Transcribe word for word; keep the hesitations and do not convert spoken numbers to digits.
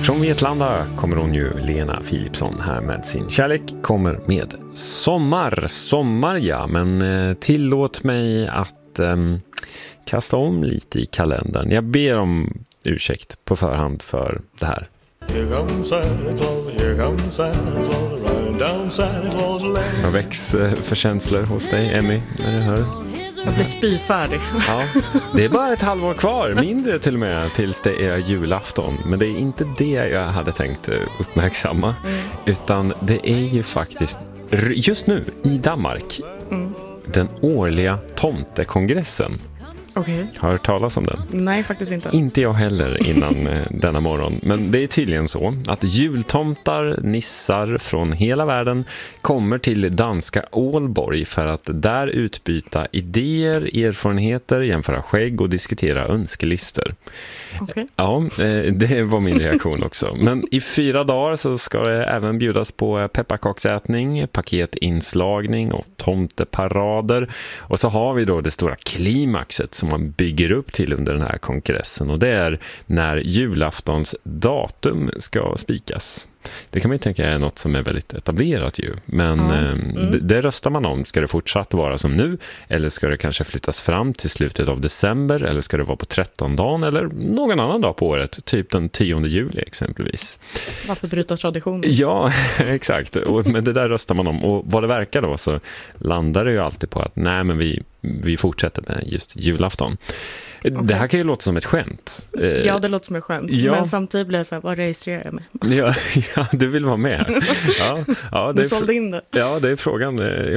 Från Vetlanda kommer hon ju, Lena Philipsson, här med sin kärlek. Kommer med sommar. Sommar, ja. Men eh, tillåt mig att eh, kasta om lite i kalendern. Jag ber om ursäkt på förhand för det här. Here comes Santa Claus, here comes Santa Claus, riding down Santa Claus lane. Vad väcks eh, för känslor hos dig, Emmy, när du hör? Jag blir spyfärdig. Ja, det är bara ett halvår kvar, mindre till och med, tills det är julafton. Men det är inte det jag hade tänkt uppmärksamma. Mm. Utan det är ju faktiskt just nu i Danmark mm. den årliga tomtekongressen. Okay. Har du hört talas om den? Nej, faktiskt inte. Inte jag heller innan denna morgon. Men det är tydligen så att jultomtar, nissar från hela världen kommer till danska Ålborg för att där utbyta idéer, erfarenheter, jämföra skägg och diskutera önskelister. Okay. Ja, det var min reaktion också. Men i fyra dagar så ska det även bjudas på pepparkaksätning, paketinslagning och tomteparader. Och så har vi då det stora klimaxet som man bygger upp till under den här kongressen. Och det är när julaftons datum ska spikas. Det kan man ju tänka är något som är väldigt etablerat ju. Men ja. mm. det, det röstar man om. Ska det fortsatt vara som nu? Eller ska det kanske flyttas fram till slutet av december? Eller ska det vara på trettonde dagen? Eller någon annan dag på året? Typ den tionde juli exempelvis. Varför bryta traditionen? Ja, exakt. Och, men det där röstar man om. Och vad det verkar då så landar det ju alltid på att nej, men vi, vi fortsätter med just julafton. Okay. Det här kan ju låta som ett skämt. Ja, det låter som ett skämt. Ja. Men samtidigt blir jag så här, vad registrerar jag med? Ja, ja, du vill vara med. Ja, ja, det du sålde in det. Ja, det är frågan.